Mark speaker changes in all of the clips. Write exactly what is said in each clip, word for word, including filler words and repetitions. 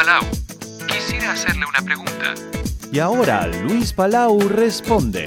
Speaker 1: Palau. Quisiera hacerle una pregunta.
Speaker 2: Y ahora Luis Palau responde.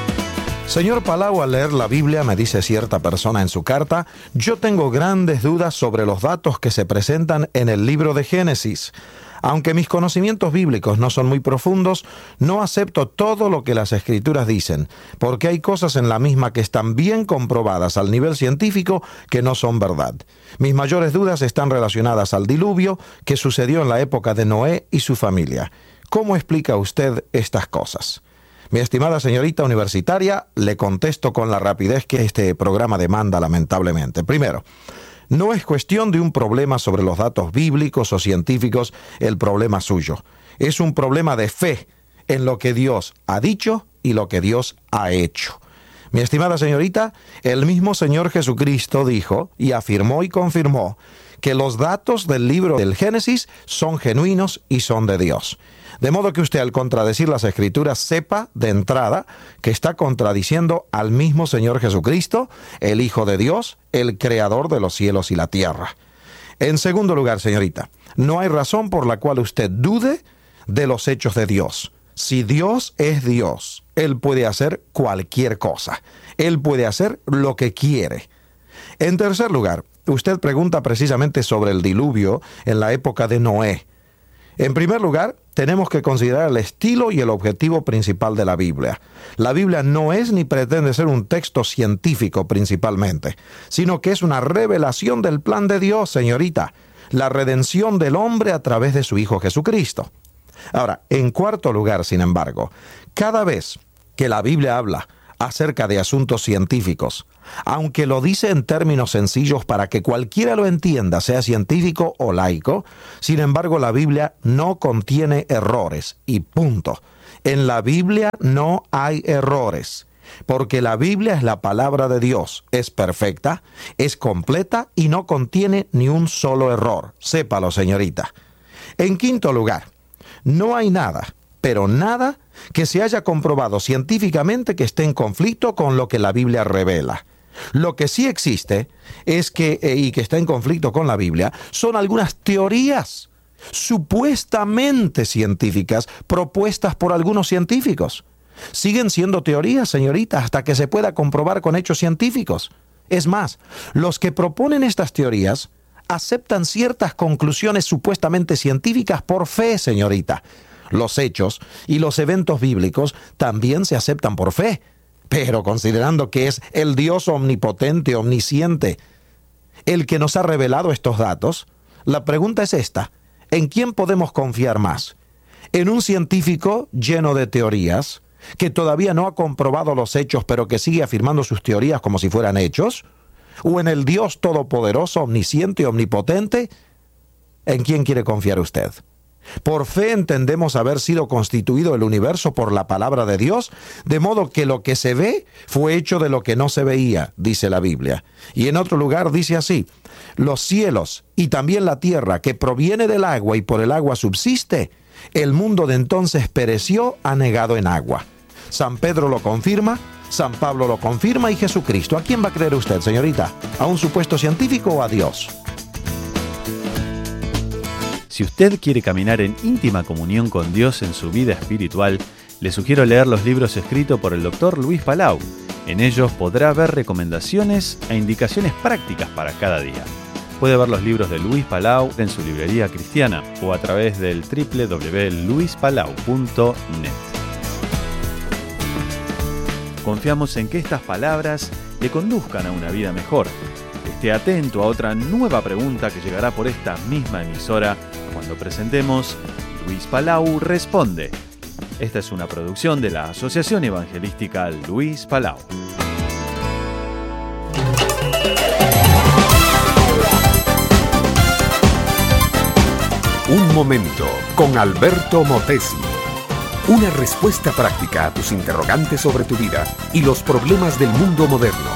Speaker 3: Señor Palau, al leer la Biblia, me dice cierta persona en su carta, yo tengo grandes dudas sobre los datos que se presentan en el libro de Génesis. Aunque mis conocimientos bíblicos no son muy profundos, no acepto todo lo que las Escrituras dicen, porque hay cosas en la misma que están bien comprobadas al nivel científico que no son verdad. Mis mayores dudas están relacionadas al diluvio que sucedió en la época de Noé y su familia. ¿Cómo explica usted estas cosas? Mi estimada señorita universitaria, le contesto con la rapidez que este programa demanda, lamentablemente. Primero, no es cuestión de un problema sobre los datos bíblicos o científicos el problema suyo. Es un problema de fe en lo que Dios ha dicho y lo que Dios ha hecho. Mi estimada señorita, el mismo Señor Jesucristo dijo y afirmó y confirmó que los datos del libro del Génesis son genuinos y son de Dios. De modo que usted, al contradecir las Escrituras, sepa de entrada que está contradiciendo al mismo Señor Jesucristo, el Hijo de Dios, el Creador de los cielos y la tierra. En segundo lugar, señorita, no hay razón por la cual usted dude de los hechos de Dios. Si Dios es Dios, Él puede hacer cualquier cosa. Él puede hacer lo que quiere. En tercer lugar, usted pregunta precisamente sobre el diluvio en la época de Noé. En primer lugar, tenemos que considerar el estilo y el objetivo principal de la Biblia. La Biblia no es ni pretende ser un texto científico principalmente, sino que es una revelación del plan de Dios, señorita, la redención del hombre a través de su Hijo Jesucristo. Ahora, en cuarto lugar, sin embargo, cada vez que la Biblia habla acerca de asuntos científicos, aunque lo dice en términos sencillos para que cualquiera lo entienda, sea científico o laico, sin embargo la Biblia no contiene errores y punto. En la Biblia no hay errores, porque la Biblia es la palabra de Dios, es perfecta, es completa y no contiene ni un solo error. Sépalo, señorita. En quinto lugar, no hay nada, pero nada que se haya comprobado científicamente que esté en conflicto con lo que la Biblia revela. Lo que sí existe es que, eh, y que está en conflicto con la Biblia, son algunas teorías supuestamente científicas propuestas por algunos científicos. Siguen siendo teorías, señorita, hasta que se pueda comprobar con hechos científicos. Es más, los que proponen estas teorías aceptan ciertas conclusiones supuestamente científicas por fe, señorita. Los hechos y los eventos bíblicos también se aceptan por fe, pero considerando que es el Dios omnipotente, omnisciente, el que nos ha revelado estos datos, la pregunta es esta: ¿en quién podemos confiar más? ¿En un científico lleno de teorías, que todavía no ha comprobado los hechos, pero que sigue afirmando sus teorías como si fueran hechos? ¿O en el Dios todopoderoso, omnisciente y omnipotente? ¿En quién quiere confiar usted? Por fe entendemos haber sido constituido el universo por la palabra de Dios, de modo que lo que se ve fue hecho de lo que no se veía, dice la Biblia. Y en otro lugar dice así: los cielos y también la tierra, que proviene del agua y por el agua subsiste, el mundo de entonces pereció anegado en agua. San Pedro lo confirma, San Pablo lo confirma y Jesucristo. ¿A quién va a creer usted, señorita? ¿A un supuesto científico o a Dios?
Speaker 2: Si usted quiere caminar en íntima comunión con Dios en su vida espiritual, le sugiero leer los libros escritos por el doctor Luis Palau. En ellos podrá ver recomendaciones e indicaciones prácticas para cada día. Puede ver los libros de Luis Palau en su librería cristiana o a través del doble u doble u doble u punto luis palau punto net. Confiamos en que estas palabras le conduzcan a una vida mejor. Esté atento a otra nueva pregunta que llegará por esta misma emisora cuando presentemos Luis Palau Responde. Esta es una producción de la Asociación Evangelística Luis Palau.
Speaker 4: Un momento con Alberto Motesi. Una respuesta práctica a tus interrogantes sobre tu vida y los problemas del mundo moderno.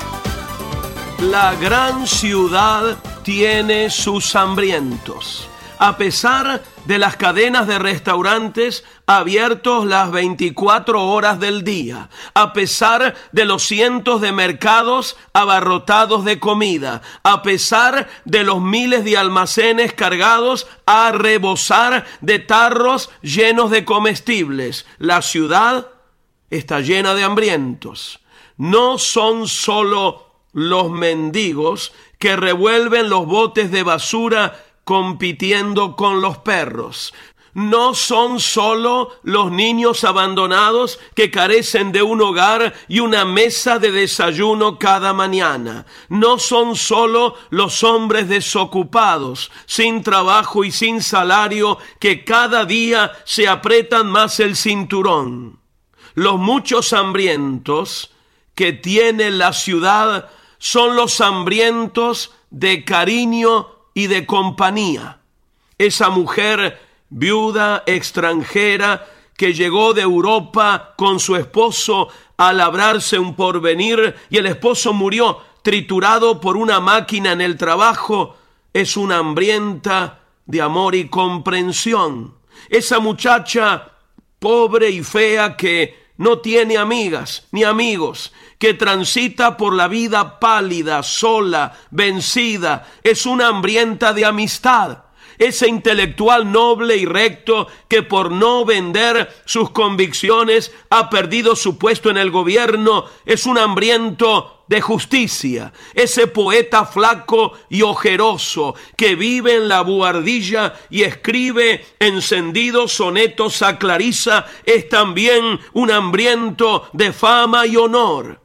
Speaker 5: La gran ciudad tiene sus hambrientos. A pesar de las cadenas de restaurantes abiertos las veinticuatro horas del día, a pesar de los cientos de mercados abarrotados de comida, a pesar de los miles de almacenes cargados a rebosar de tarros llenos de comestibles, la ciudad está llena de hambrientos. No son solo los mendigos que revuelven los botes de basura compitiendo con los perros. No son solo los niños abandonados que carecen de un hogar y una mesa de desayuno cada mañana. No son solo los hombres desocupados, sin trabajo y sin salario, que cada día se aprietan más el cinturón. Los muchos hambrientos que tiene la ciudad son los hambrientos de cariño y de compañía. Esa mujer viuda extranjera que llegó de Europa con su esposo a labrarse un porvenir y el esposo murió triturado por una máquina en el trabajo, es una hambrienta de amor y comprensión. Esa muchacha pobre y fea que no tiene amigas ni amigos, que transita por la vida pálida, sola, vencida, es una hambrienta de amistad. Ese intelectual noble y recto que por no vender sus convicciones ha perdido su puesto en el gobierno, es un hambriento de justicia. Ese poeta flaco y ojeroso que vive en la buhardilla y escribe encendidos sonetos a Clarisa, es también un hambriento de fama y honor.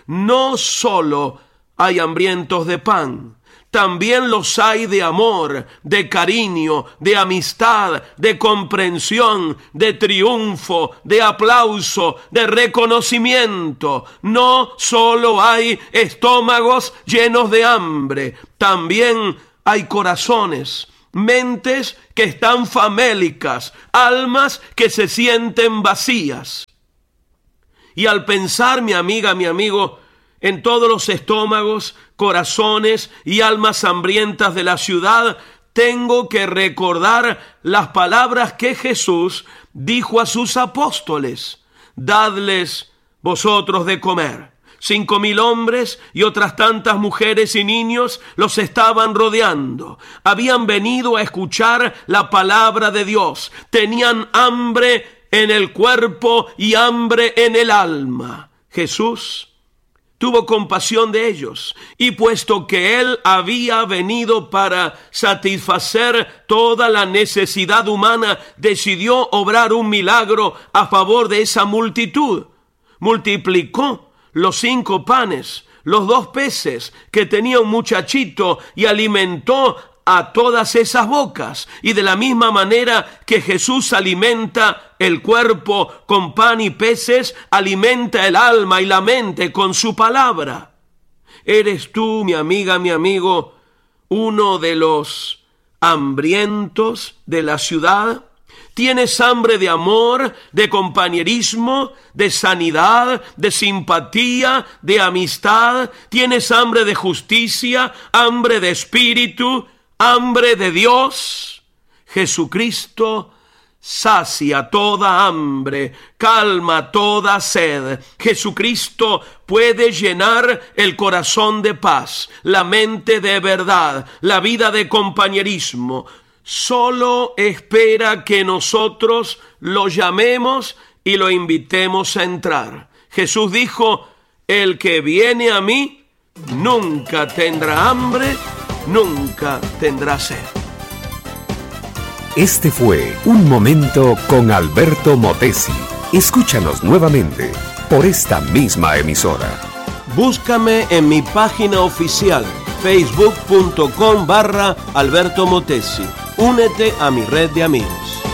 Speaker 5: No solo hay hambrientos de pan, también los hay de amor, de cariño, de amistad, de comprensión, de triunfo, de aplauso, de reconocimiento. No solo hay estómagos llenos de hambre, también hay corazones, mentes que están famélicas, almas que se sienten vacías. Y al pensar, mi amiga, mi amigo, en todos los estómagos, corazones y almas hambrientas de la ciudad, tengo que recordar las palabras que Jesús dijo a sus apóstoles: dadles vosotros de comer. Cinco mil hombres y otras tantas mujeres y niños los estaban rodeando. Habían venido a escuchar la palabra de Dios. Tenían hambre en el cuerpo y hambre en el alma. Jesús tuvo compasión de ellos, y puesto que Él había venido para satisfacer toda la necesidad humana, decidió obrar un milagro a favor de esa multitud. Multiplicó los cinco panes, los dos peces que tenía un muchachito y alimentó a todas esas bocas. Y de la misma manera que Jesús alimenta el cuerpo con pan y peces, alimenta el alma y la mente con su palabra. ¿Eres tú, mi amiga, mi amigo, uno de los hambrientos de la ciudad? ¿Tienes hambre de amor, de compañerismo, de sanidad, de simpatía, de amistad? ¿Tienes hambre de justicia, hambre de espíritu, hambre de Dios? Jesucristo sacia toda hambre, calma toda sed. Jesucristo puede llenar el corazón de paz, la mente de verdad, la vida de compañerismo. Solo espera que nosotros lo llamemos y lo invitemos a entrar. Jesús dijo: el que viene a mí nunca tendrá hambre, nunca tendrá sed.
Speaker 4: Este fue Un Momento con Alberto Motesi. Escúchanos nuevamente por esta misma emisora.
Speaker 5: Búscame en mi página oficial, facebook punto com barra Alberto Motesi. Únete a mi red de amigos.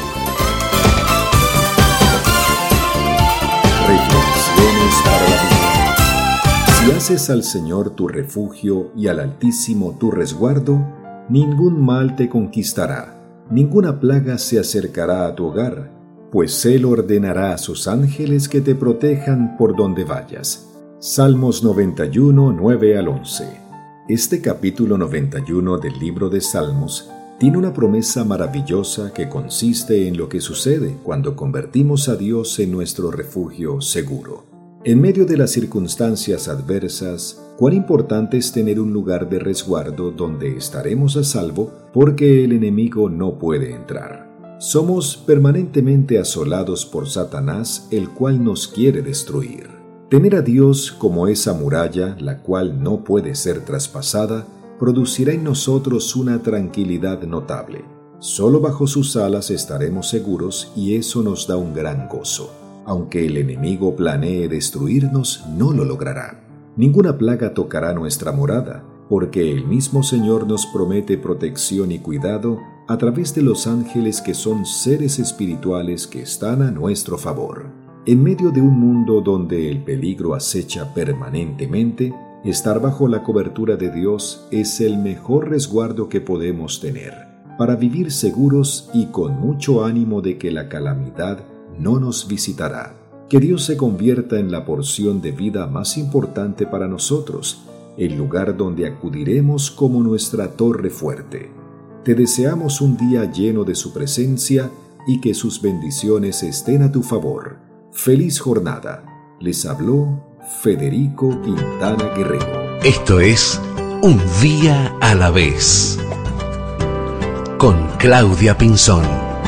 Speaker 6: Reflexiones para la vida. Si haces al Señor tu refugio y al Altísimo tu resguardo, ningún mal te conquistará. Ninguna plaga se acercará a tu hogar, pues Él ordenará a sus ángeles que te protejan por donde vayas. Salmos noventa y uno, nueve al once. Este capítulo noventa y uno del libro de Salmos tiene una promesa maravillosa que consiste en lo que sucede cuando convertimos a Dios en nuestro refugio seguro. En medio de las circunstancias adversas, cuán importante es tener un lugar de resguardo donde estaremos a salvo porque el enemigo no puede entrar. Somos permanentemente asolados por Satanás, el cual nos quiere destruir. Tener a Dios como esa muralla, la cual no puede ser traspasada, producirá en nosotros una tranquilidad notable. Solo bajo sus alas estaremos seguros y eso nos da un gran gozo. Aunque el enemigo planee destruirnos, no lo logrará. Ninguna plaga tocará nuestra morada, porque el mismo Señor nos promete protección y cuidado a través de los ángeles que son seres espirituales que están a nuestro favor. En medio de un mundo donde el peligro acecha permanentemente, estar bajo la cobertura de Dios es el mejor resguardo que podemos tener, para vivir seguros y con mucho ánimo de que la calamidad no nos visitará. Que Dios se convierta en la porción de vida más importante para nosotros, el lugar donde acudiremos como nuestra torre fuerte. Te deseamos un día lleno de su presencia y que sus bendiciones estén a tu favor. Feliz jornada. Les habló Federico Quintana Guerrero.
Speaker 4: Esto es Un Día a la Vez con Claudia Pinzón.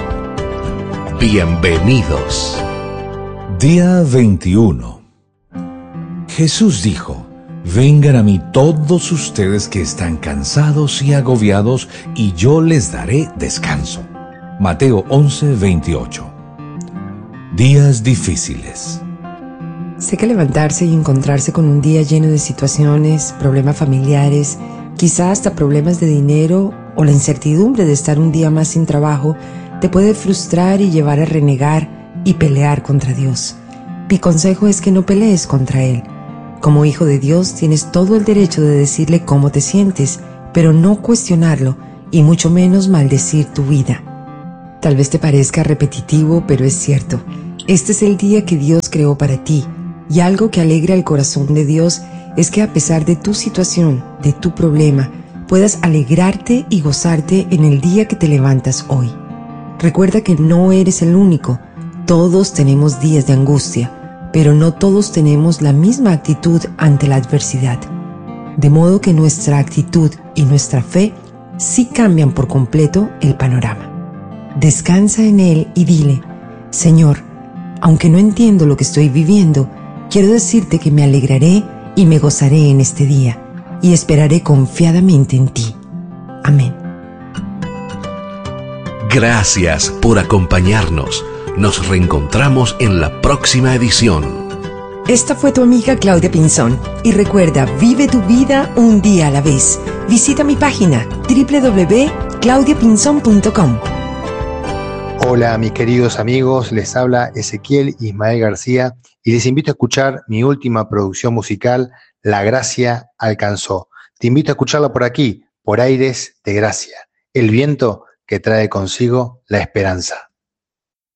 Speaker 4: Bienvenidos.
Speaker 7: Día veintiuno. Jesús dijo: vengan a mí todos ustedes que están cansados y agobiados, y yo les daré descanso. Mateo once, veintiocho. Días difíciles.
Speaker 8: Sé que levantarse y encontrarse con un día lleno de situaciones, problemas familiares, quizá hasta problemas de dinero o la incertidumbre de estar un día más sin trabajo, te puede frustrar y llevar a renegar y pelear contra Dios. Mi consejo es que no pelees contra Él. Como hijo de Dios tienes todo el derecho de decirle cómo te sientes, pero no cuestionarlo y mucho menos maldecir tu vida. Tal vez te parezca repetitivo, pero es cierto. Este es el día que Dios creó para ti. Y algo que alegra el corazón de Dios es que a pesar de tu situación, de tu problema, puedas alegrarte y gozarte en el día que te levantas hoy. Recuerda que no eres el único. Todos tenemos días de angustia, pero no todos tenemos la misma actitud ante la adversidad. De modo que nuestra actitud y nuestra fe sí cambian por completo el panorama. Descansa en Él y dile: Señor, aunque no entiendo lo que estoy viviendo, quiero decirte que me alegraré y me gozaré en este día, y esperaré confiadamente en ti. Amén.
Speaker 4: Gracias por acompañarnos. Nos reencontramos en la próxima edición.
Speaker 8: Esta fue tu amiga Claudia Pinzón. Y recuerda, vive tu vida un día a la vez. Visita mi página doble u doble u doble u punto claudia pinzón punto com.
Speaker 9: Hola mis queridos amigos, les habla Ezequiel Ismael García y les invito a escuchar mi última producción musical, La Gracia Alcanzó. Te invito a escucharla por aquí, por Aires de Gracia, el viento que trae consigo la esperanza.